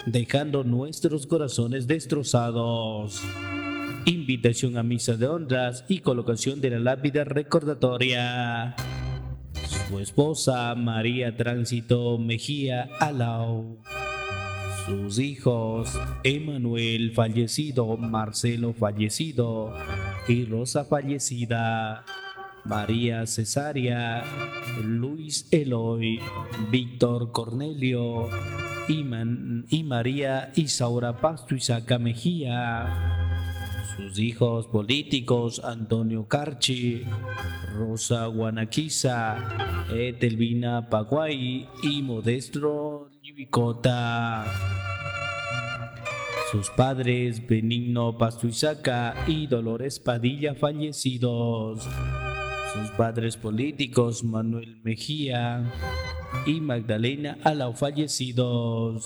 dejando nuestros corazones destrozados. Invitación a misa de honras y colocación de la lápida recordatoria. Su esposa María Tránsito Mejía Alao. Sus hijos Emanuel fallecido, Marcelo fallecido y Rosa fallecida. María Cesaria, Luis Eloy, Víctor Cornelio y María Isaura Pastuizaca Mejía. Sus hijos políticos Antonio Carchi, Rosa Guanaquiza, Etelvina Paguay y Modesto Libicota. Sus padres Benigno Pastuizaca y Dolores Padilla fallecidos. Sus padres políticos Manuel Mejía y Magdalena Alao fallecidos.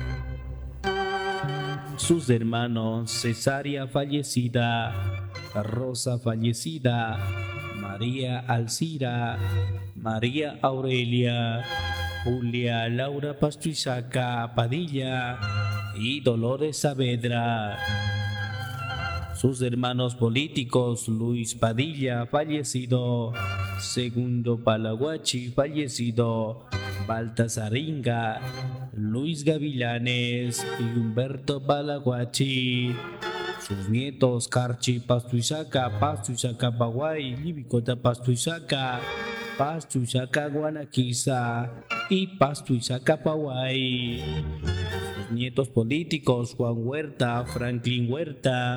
Sus hermanos Cesaria fallecida, Rosa fallecida, María Alcira, María Aurelia, Julia Laura Pastuizaca Padilla y Dolores Saavedra. Sus hermanos políticos Luis Padilla fallecido, Segundo Palaguachi fallecido, Baltasaringa, Luis Gavilanes y Humberto Palaguachi. Sus nietos Carchi Pastuizaca, Pastuizaca Paguay, Libicota Pastuizaca, Pastuizaca Guanaquiza y Pastuizaca Paguay. Sus nietos políticos Juan Huerta, Franklin Huerta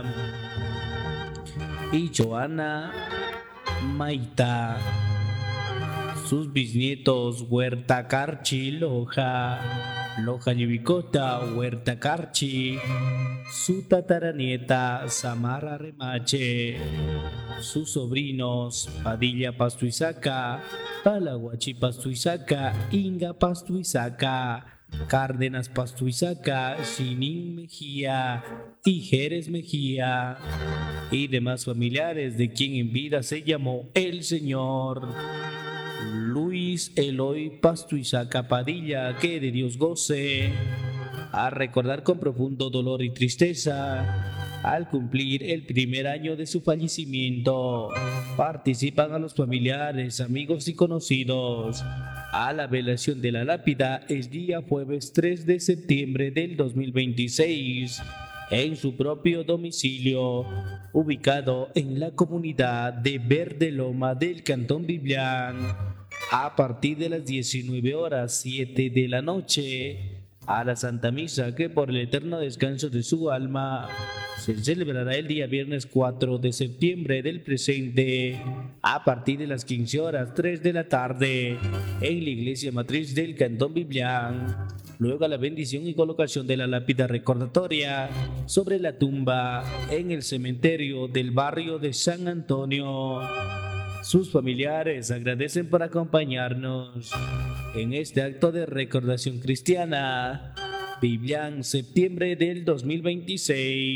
y Joana Maita. Sus bisnietos Huerta Carchi Loja, Loja Libicota, Huerta Carchi. Su tataranieta Samara Remache. Sus sobrinos Padilla Pastuizaca, Palaguachi Pastuizaca, Inga Pastuizaca, Cárdenas Pastuizaca, Shinin Mejía y Jerez Mejía, y demás familiares de quien en vida se llamó el señor Luis Eloy Pastuizaca Padilla, que de Dios goce. A recordar con profundo dolor y tristeza, al cumplir el primer año de su fallecimiento, participan a los familiares, amigos y conocidos a la velación de la lápida el día jueves 3 de septiembre del 2026 en su propio domicilio, ubicado en la comunidad de Verde Loma del Cantón Biblián, a partir de las 19 horas 7 de la noche. A la Santa Misa, que por el eterno descanso de su alma se celebrará el día viernes 4 de septiembre del presente, a partir de las 15 horas 3 de la tarde, en la iglesia matriz del Cantón Biblián. Luego a la bendición y colocación de la lápida recordatoria sobre la tumba en el cementerio del barrio de San Antonio. Sus familiares agradecen por acompañarnos en este acto de recordación cristiana. Biblián, septiembre del 2026.